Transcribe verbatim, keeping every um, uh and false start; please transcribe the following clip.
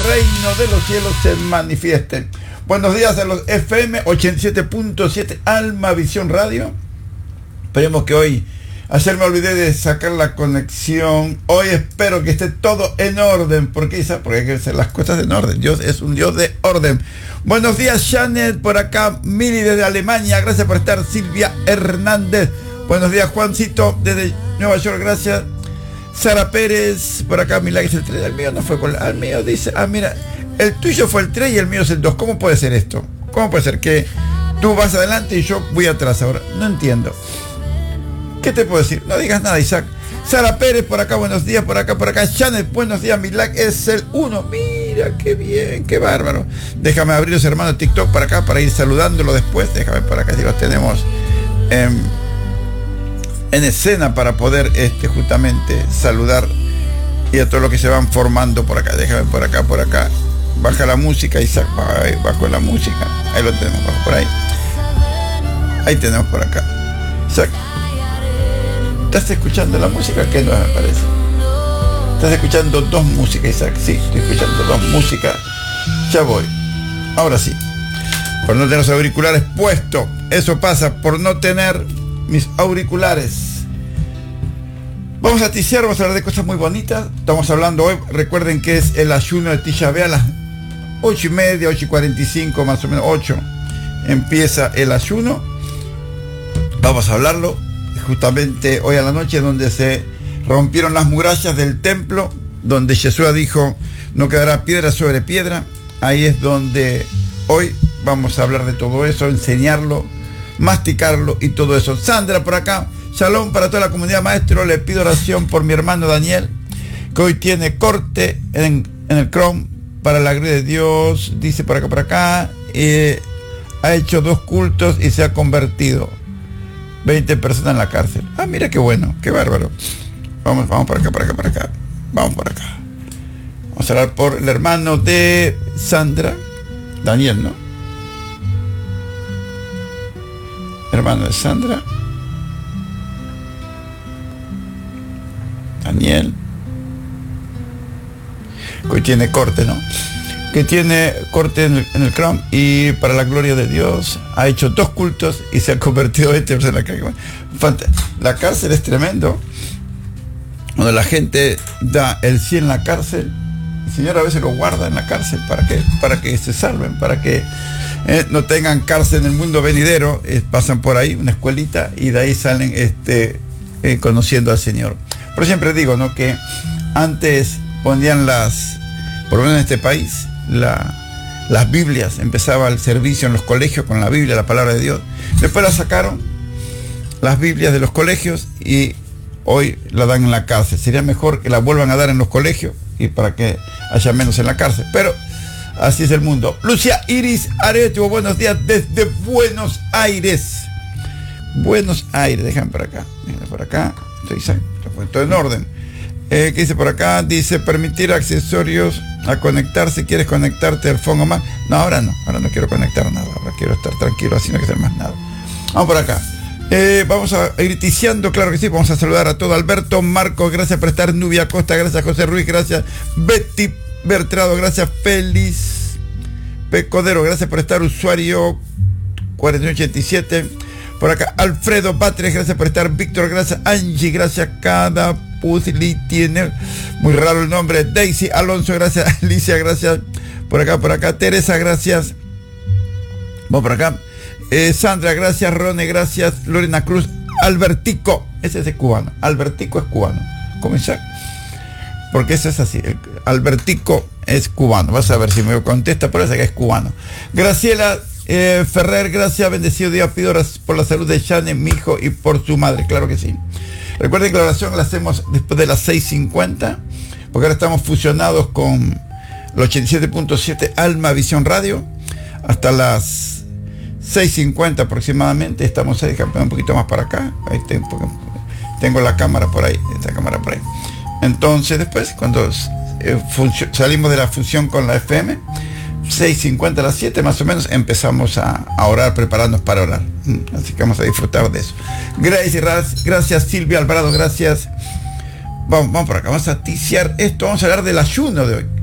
reino de los cielos se manifieste. Buenos días a los F M ochenta y siete punto siete Alma Visión Radio. Esperemos que hoy, ayer me olvidé de sacar la conexión. Hoy espero que esté todo en orden. ¿Por qué? Porque hay que hacer las cosas en orden. Dios es un Dios de orden. Buenos días, Janet, por acá. Mili desde Alemania, gracias por estar. Silvia Hernández. Buenos días, Juancito desde Nueva York, gracias. Sara Pérez, por acá, Milagros el tres. El mío no fue con el mío, dice, ah, mira, el tuyo fue el tres y el mío es el dos. ¿Cómo puede ser esto? ¿Cómo puede ser que tú vas adelante y yo voy atrás ahora? No entiendo. ¿Qué te puedo decir? No digas nada, Isaac. Sara Pérez, por acá, buenos días, por acá, por acá. Janet, buenos días, Milag es el uno. Mira, qué bien, qué bárbaro. Déjame abrir los hermanos TikTok para acá, para ir saludándolo después. Déjame por acá, si los tenemos eh, en escena para poder este, justamente saludar y a todos los que se van formando por acá. Déjame por acá, por acá. Baja la música, Isaac, bajo la música. Ahí lo tenemos, bajo por ahí. Ahí tenemos por acá. Isaac, ¿estás escuchando la música? ¿Qué no me parece? ¿Estás escuchando dos músicas, Isaac? Sí, estoy escuchando dos músicas. Ya voy. Ahora sí. Por no tener los auriculares puestos. Eso pasa por no tener mis auriculares. Vamos a ticiar, vamos a hablar de cosas muy bonitas. Estamos hablando hoy, recuerden que es el ayuno de Tisha B'Av a las ocho y media, ocho y cuarenta y cinco, más o menos ocho. Empieza el ayuno. Vamos a hablarlo justamente hoy a la noche, donde se rompieron las murallas del templo, donde Yeshua dijo, no quedará piedra sobre piedra. Ahí es donde hoy vamos a hablar de todo eso, enseñarlo, masticarlo y todo eso. Sandra por acá, shalom para toda la comunidad, maestro, le pido oración por mi hermano Daniel, que hoy tiene corte en, en el Chrome, para la gloria de Dios, dice por acá, por acá, eh, ha hecho dos cultos y se ha convertido. veinte personas en la cárcel. Ah, mira qué bueno, qué bárbaro. Vamos, vamos por acá, por acá, por acá. Vamos por acá. Vamos a hablar por el hermano de Sandra, Daniel, ¿no? Hermano de Sandra, Daniel, que hoy tiene corte, ¿no? Que tiene corte en el, en el Chrome y para la gloria de Dios ha hecho dos cultos y se ha convertido en la cárcel. La cárcel es tremendo. Cuando la gente da el sí en la cárcel, el Señor a veces lo guarda en la cárcel para que, para que se salven, para que eh, no tengan cárcel en el mundo venidero. Eh, pasan por ahí una escuelita y de ahí salen este, eh, conociendo al Señor. Pero siempre digo, ¿no?, que antes ponían las, por lo menos en este país, La, las Biblias, empezaba el servicio en los colegios con la Biblia, la palabra de Dios. Después la sacaron, las Biblias de los colegios, y hoy la dan en la cárcel. Sería mejor que la vuelvan a dar en los colegios y para que haya menos en la cárcel. Pero así es el mundo. Lucia Iris Areto, buenos días desde Buenos Aires. Buenos Aires, déjame por acá. Déjame por acá. Estoy, estoy en orden. Eh, ¿Qué dice por acá? Dice, permitir accesorios a conectar, si quieres conectarte al fondo más. No, ahora no, ahora no quiero conectar nada, ahora quiero estar tranquilo, así no hay que hacer más nada. Vamos por acá. Eh, vamos a ir ticiando, claro que sí, vamos a saludar a todo. Alberto Marcos, gracias por estar. Nubia Costa, gracias. José Ruiz, gracias. Betty Bertrado, gracias. Félix Pecodero, gracias por estar. Usuario cuarenta y ocho ochenta y siete. Por acá, Alfredo Batres, gracias por estar. Víctor, gracias. Angie, gracias. Cada Pusli tiene muy raro el nombre. Daisy Alonso, gracias. Alicia, gracias. Por acá, por acá. Teresa, gracias. Vamos por acá. Eh, Sandra, gracias. Rone, gracias. Lorena Cruz. Albertico, ese es el cubano. Albertico es cubano. ¿Cómo Isaac? Porque eso es así. Albertico es cubano. Vas a ver si me contesta, pero ese que es cubano. Graciela eh, Ferrer, gracias. Bendecido día. Pido por la salud de Shane, mi hijo, y por su madre. Claro que sí. Recuerden que la oración la hacemos después de las seis cincuenta, porque ahora estamos fusionados con el ochenta y siete punto siete Alma Visión Radio. Hasta las seis cincuenta aproximadamente estamos ahí, un poquito más para acá. Ahí tengo, tengo la cámara por ahí, esta cámara por ahí. Entonces después, cuando eh, salimos de la fusión con la F M, seis cincuenta a las siete más o menos, empezamos a, a orar, prepararnos para orar. Así que vamos a disfrutar de eso. Gracias, gracias Silvia Alvarado, gracias. Vamos, vamos por acá, vamos a ticiar esto, vamos a hablar del ayuno de hoy.